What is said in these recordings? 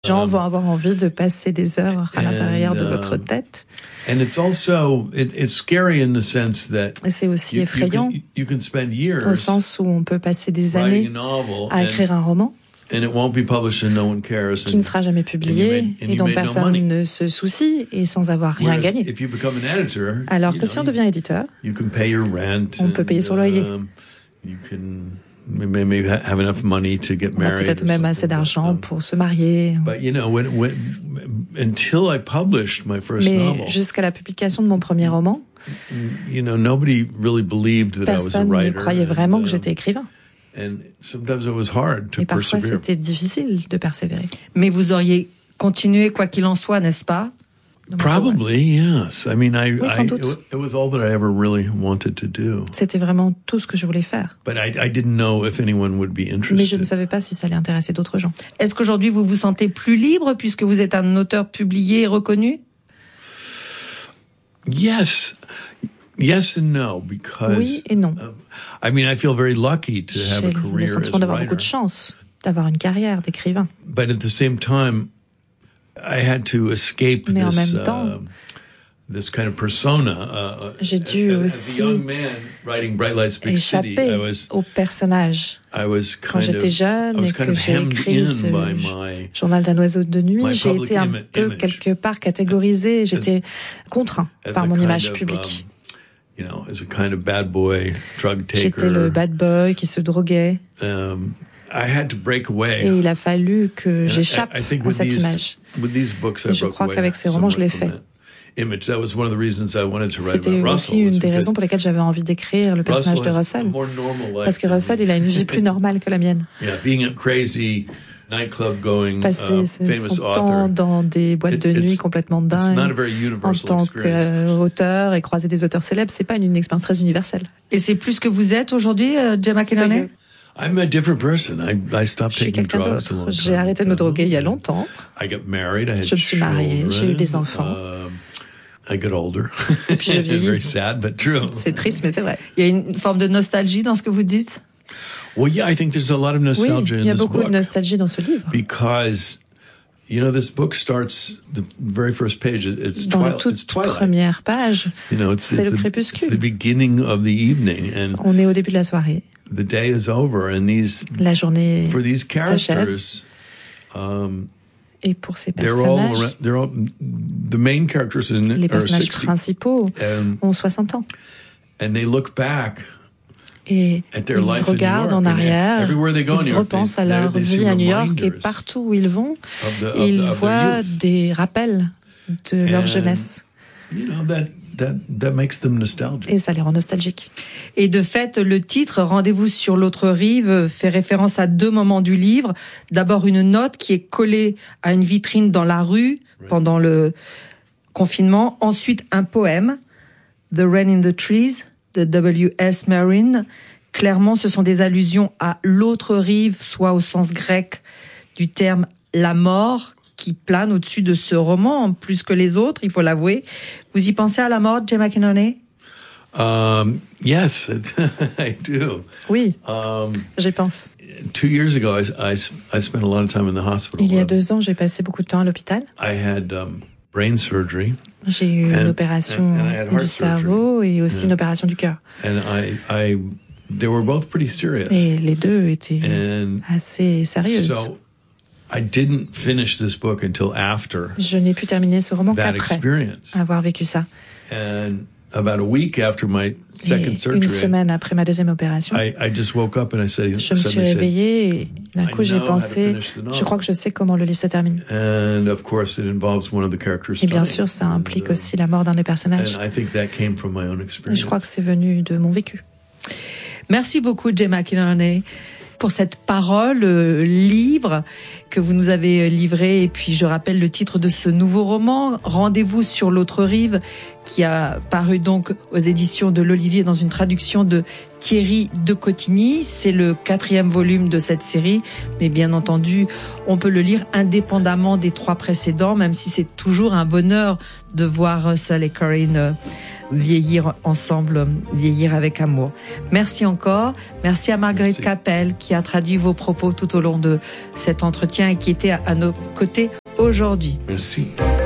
Les gens vont avoir envie de passer des heures à l'intérieur de votre tête. And it's also it's scary in the sense that et c'est aussi effrayant you can spend years au sens où on peut passer des années à écrire un roman and it won't be published and no one cares, qui ne sera jamais publié et dont personne ne se soucie et sans avoir rien gagné. Alors que si on devient éditeur, on peut payer son loyer. Maybe have enough money to get married. Peut-être même assez d'argent pour se marier. But you know, until I published my first novel, jusqu'à la publication de mon premier roman, you know, nobody really believed that I was a writer. Personne ne croyait vraiment que j'étais écrivain. And sometimes it was hard to et parfois persevere. C'était difficile de persévérer. Mais vous auriez continué quoi qu'il en soit, n'est-ce pas? Probably, yes. I mean, oui, sans doute. It was all that I ever really wanted to do. C'était vraiment tout ce que je voulais faire. But I didn't know if anyone would be interested. Mais je ne savais pas si ça allait intéresser d'autres gens. Est-ce qu'aujourd'hui vous vous sentez plus libre puisque vous êtes un auteur publié et reconnu? Yes. Yes and no, because oui et non. I mean, I feel very lucky to have a career as a writer. J'ai le sentiment d'avoir beaucoup de chance d'avoir une carrière d'écrivain. But at the same time, I had to escape mais en même temps, this kind of persona. J'ai dû aussi échapper au personnage. Quand j'étais jeune et que j'ai écrit ce journal d'un oiseau de nuit, j'ai été un peu quelque part catégorisé. J'étais contraint par mon image publique. J'étais le bad boy qui se droguait. Et il a fallu que j'échappe à cette image. Et je crois qu'avec ces romans, je l'ai fait. C'était aussi une des raisons pour lesquelles j'avais envie d'écrire le personnage de Russell. Parce que Russell, il a une vie plus normale que la mienne. Passer son temps dans des boîtes de nuit complètement dingues en tant qu'auteur et croiser des auteurs célèbres, c'est pas une expérience très universelle. Et c'est plus que vous êtes aujourd'hui, Jay McInerney? I'm a different person. I stopped taking drugs a long time. J'ai arrêté de me droguer il y a longtemps. I got married. I had je me suis mariée, j'ai eu des enfants. I got older. Et puis je vieillis. Very sad, but true. C'est triste, mais c'est vrai. Il y a une forme de nostalgie dans ce que vous dites? Well, yeah, I think there's a lot of nostalgia in this book. Oui, il y a beaucoup de nostalgie dans ce livre. Because, you know, this book starts, the very first page, it's dans la toute première page, c'est le crépuscule. It's the beginning of the evening. And on est au début de la soirée. The day is over, and la journée for these characters, et pour ces personnages, the main characters les personnages principaux ont 60 ans. And they look back et ils regardent en arrière, ils repensent à leur vie à New York et partout où ils vont, ils voient des rappels de leur jeunesse. That makes them nostalgic. Et ça les rend nostalgiques. Et de fait, le titre « Rendez-vous sur l'autre rive » fait référence à deux moments du livre. D'abord, une note qui est collée à une vitrine dans la rue pendant le confinement. Ensuite, un poème, « The Rain in the Trees » de W.S. Merwin. Clairement, ce sont des allusions à l'autre rive, soit au sens grec du terme « la mort », qui plane au-dessus de ce roman, plus que les autres, il faut l'avouer. Vous y pensez à la mort, Jay McInerney? Yes, I do. Oui, j'y pense. 2 years ago, I spent a lot of time in the hospital. Il y a 2 ans, j'ai passé beaucoup de temps à l'hôpital. I had brain surgery. J'ai eu une opération du cerveau et aussi une opération du cœur. And they were both pretty serious. Et les deux étaient assez sérieuses. So, I didn't finish this book until after. Je n'ai pu terminer ce roman qu'après avoir vécu ça. And about a week after my second surgery, une semaine après ma deuxième opération, I just woke up and I said, je me suis réveillée et d'un coup j'ai pensé, je crois que je sais comment le livre se termine. And of course it involves one of the characters. Et bien sûr, ça implique aussi la mort d'un des personnages. And I think that came from my own experience. Et je crois que c'est venu de mon vécu. Merci beaucoup, Jay McInerney, pour cette parole libre que vous nous avez livrée. Et puis je rappelle le titre de ce nouveau roman, Rendez-vous sur l'autre rive, qui a paru donc aux éditions de l'Olivier dans une traduction de Thierry de Cotigny. C'est le 4e volume de cette série, mais bien entendu, on peut le lire indépendamment des 3 précédents, même si c'est toujours un bonheur de voir Russell et Corinne vieillir ensemble, vieillir avec amour. Merci encore. Merci à Marguerite Capelle qui a traduit vos propos tout au long de cet entretien et qui était à nos côtés aujourd'hui. Merci.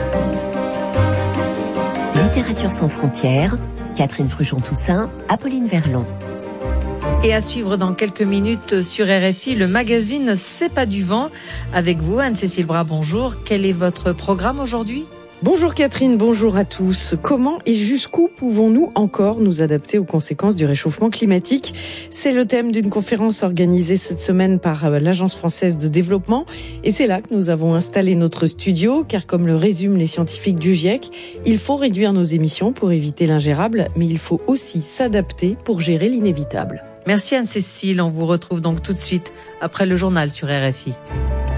Littérature sans frontières, Catherine Fruchon-Toussaint, Apolline Verlon. Et à suivre dans quelques minutes sur RFI, le magazine C'est pas du vent. Avec vous, Anne-Cécile Bras, bonjour. Quel est votre programme aujourd'hui ? Bonjour Catherine, bonjour à tous. Comment et jusqu'où pouvons-nous encore nous adapter aux conséquences du réchauffement climatique ? C'est le thème d'une conférence organisée cette semaine par l'Agence française de développement. Et c'est là que nous avons installé notre studio, car comme le résument les scientifiques du GIEC, il faut réduire nos émissions pour éviter l'ingérable, mais il faut aussi s'adapter pour gérer l'inévitable. Merci Anne-Cécile, on vous retrouve donc tout de suite après le journal sur RFI.